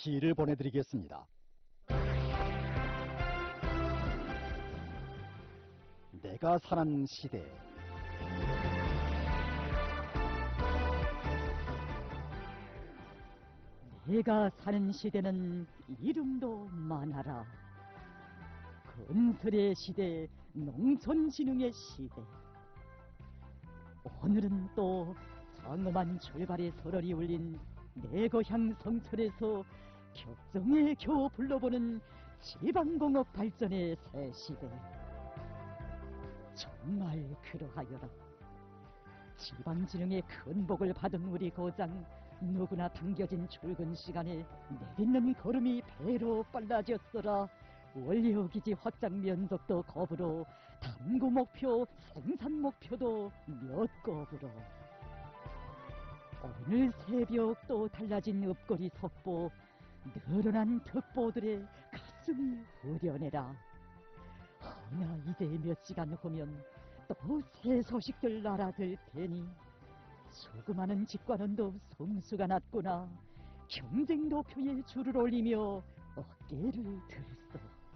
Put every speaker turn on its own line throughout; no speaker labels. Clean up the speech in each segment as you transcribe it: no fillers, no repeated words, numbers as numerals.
시를 보내드리겠습니다. 내가 사는 시대.
내가 사는 시대는 이름도 많아라. 건설의 시대, 농촌진흥의 시대. 오늘은 또 장엄한 출발의 설월이 울린 내 고향 성천에서 격정에 겨우 불러보는 지방공업 발전의 새 시대. 정말 그러하여라. 지방진흥의 큰 복을 받은 우리 고장, 누구나 당겨진 출근 시간에 내딛는 걸음이 배로 빨라졌어라. 원료기지 확장 면적도 겁으로, 탐구 목표, 생산 목표도 몇 겁으로. 오늘 새벽 또 달라진 읍거리 속보, 늘어난 특보들의 가슴이 후련해라. 허나 이제 몇 시간 후면 또 새 소식들 알아들 테니 수많은 직관원도 성수가 났구나. 경쟁 도표에 줄을 올리며 어깨를 들었어.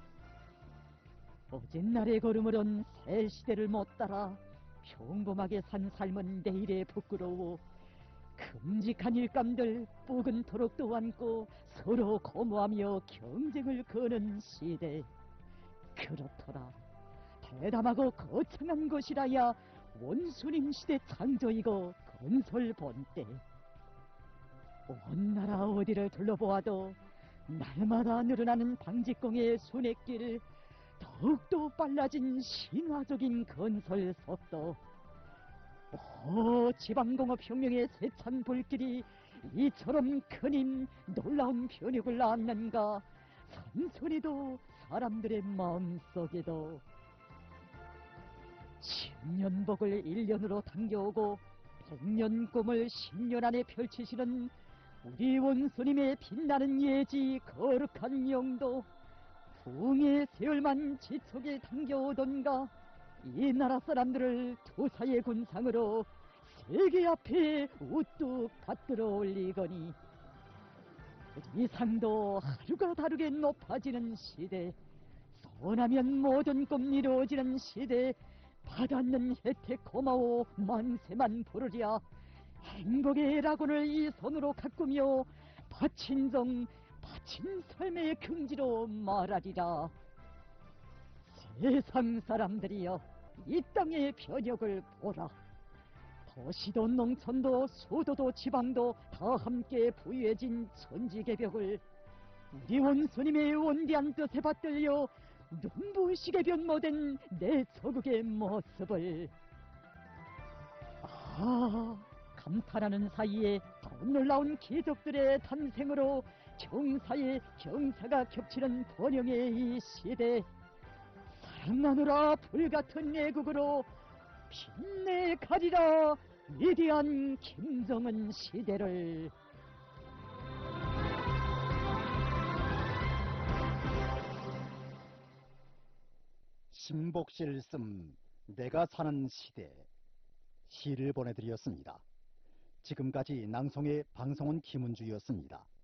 어젯날의 걸음으론 새 시대를 못 따라 평범하게 산 삶은 내일에 부끄러워. 큼직한 일감들 붉은 토록도 안고 서로 거모하며 경쟁을 거는 시대. 그렇더라. 대담하고 거창한 것이라야 원수님 시대 창조이고 건설 본때. 온 나라 어디를 둘러보아도 날마다 늘어나는 방직공의 순회길, 더욱더 빨라진 신화적인 건설 속도. 오, 지방공업혁명의 세찬 불길이 이처럼 큰 힘, 놀라운 변혁을 낳았는가. 삼촌에도 사람들의 마음속에도 10년복을 1년으로 당겨오고 100년 꿈을 10년 안에 펼치시는 우리 원수님의 빛나는 예지 거룩한 영도. 부흥의 세월만 지속에 당겨오던가 이 나라 사람들을 투사의 군상으로 세계 앞에 우뚝 받들어 올리거니 이상도 하루가 다르게 높아지는 시대. 선하면 모든 꿈 이루어지는 시대. 받았는 혜택 고마워 만세만 부르랴. 행복의 라곤을 이 손으로 가꾸며 바친 정, 바친 삶의 긍지로 말하리라. 세상 사람들이여, 이 땅의 변혁을 보라. 도시도 농촌도 수도도 지방도 다 함께 부유해진 천지개벽을 우리 원수님의 원대한 뜻에 받들려 눈부시게 변모된 내 조국의 모습을. 감탄하는 사이에 더 놀라운 기적들의 탄생으로 경사에 경사가 겹치는 번영의 이 시대. 사랑하노라 불같은 애국으로 빛내가리라 위대한 김정은 시대를.
신복실 쓴 내가 사는 시대. 시를 보내드렸습니다. 지금까지 낭송의 방송은 김은주였습니다.